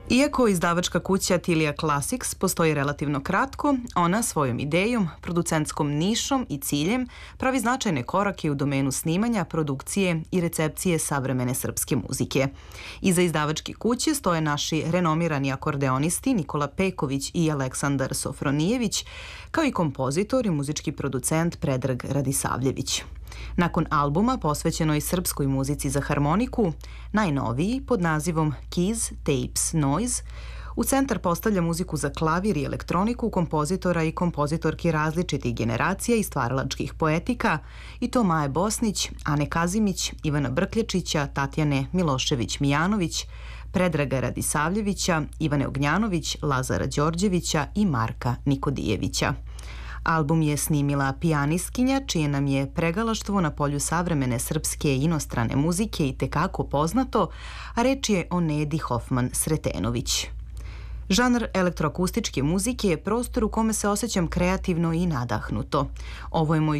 Iako izdavačka kuća Tilia Classics postoji relativno kratko, ona svojom idejom, producentskom nišom i ciljem pravi značajne korake u domenu snimanja, produkcije i recepcije savremene srpske muzike. Iza izdavačke kuće stoje naši renomirani akordeonisti Nikola Peković i Aleksandar Sofronijević, kao i kompozitor i muzički producent Predrag Radisavljević. Nakon albuma posvećenoj srpskoj muzici za harmoniku, najnoviji pod nazivom Keys, Tapes, Noise, u centar postavlja muziku za klavir i elektroniku kompozitora i kompozitorki različitih generacija i stvaralačkih poetika, i to Maje Bosnić, Ane Kazimić, Ivana Brkljačića, Tatjane Milošević-Mijanović, Predraga Radisavljevića, Ivane Ognjanović, Lazara Đorđevića i Marka Nikodijevića. Album je snimila pijanistkinja, čije nam je pregalaštvo na polju savremene srpske i inostrane muzike i tekako poznato, a reč je o Nedi Hofman-Sretenović. Žanr elektroakustičke muzike je prostor u kome se osjećam kreativno i nadahnuto. Ovo je moj